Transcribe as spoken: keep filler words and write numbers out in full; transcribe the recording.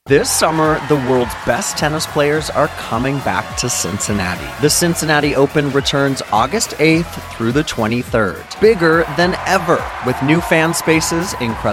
This summer, the world's best tennis players are coming back to Cincinnati. The Cincinnati Open returns August eighth through the twenty-third. Bigger than ever, with new fan spaces, incredible